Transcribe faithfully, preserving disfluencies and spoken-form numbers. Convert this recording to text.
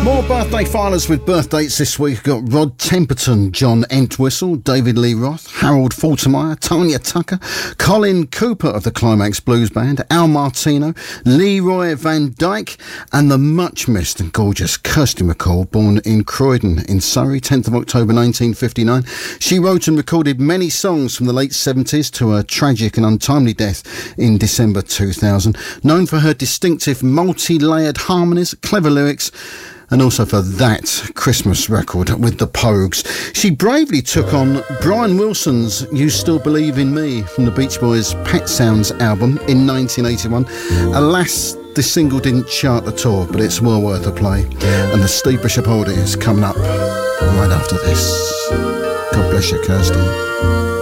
More birthday filers with birthdates this week. We've got Rod Temperton, John Entwistle, David Lee Roth, Harold Faltermeyer, Tanya Tucker, Colin Cooper of the Climax Blues Band, Al Martino, Leroy Van Dyke, and the much missed and gorgeous Kirsty MacColl, born in Croydon in Surrey, tenth of October nineteen fifty-nine. She wrote and recorded many songs from the late seventies to her tragic and untimely death in December two thousand. Known for her distinctive multi-layered harmonies, clever lyrics, and also for that Christmas record with the Pogues. She bravely took on Brian Wilson's You Still Believe in Me from the Beach Boys' Pet Sounds album in nineteen eighty-one. Alas, this single didn't chart at all, but it's well worth a play. And the Steve Bishop Holiday is coming up right after this. God bless you, Kirsty.